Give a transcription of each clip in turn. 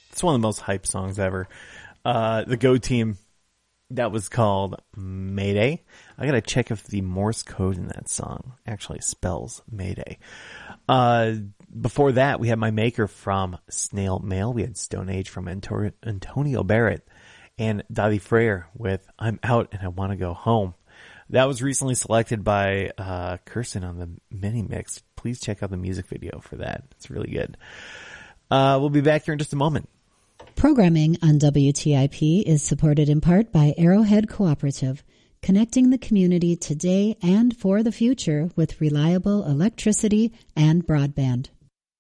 It's one of the most hype songs ever. The Go Team, that was called Mayday. I gotta check if the Morse code in that song actually spells Mayday. Before that, we had My Maker from Snail Mail. We had Stone Age from Antonio Barrett. And Dottie Freyer with I'm Out and I Want to Go Home. That was recently selected by Kirsten on the mini mix. Please check out the music video for that. It's really good. We'll be back here in just a moment. Programming on WTIP is supported in part by Arrowhead Cooperative, connecting the community today and for the future with reliable electricity and broadband.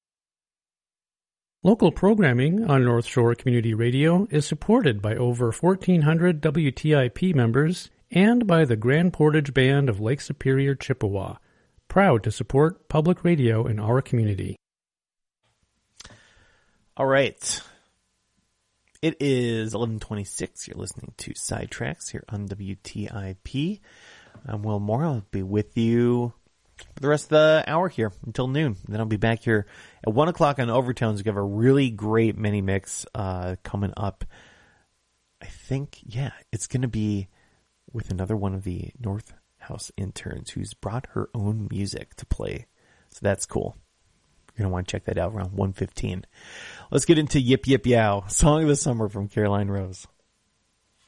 Local programming on North Shore Community Radio is supported by over 1,400 WTIP members and by the Grand Portage Band of Lake Superior, Chippewa, proud to support public radio in our community. All right. It is 11:26. You're listening to Sidetracks here on WTIP. I'm Will Moore. I'll be with you for the rest of the hour here until noon. Then I'll be back here at 1 o'clock on Overtones. We have a really great mini mix coming up. I think, it's going to be with another one of the North House interns who's brought her own music to play. So that's cool. You're going to want to check that out around 1:15. Let's get into Yip Yip Yow, Song of the Summer from Caroline Rose.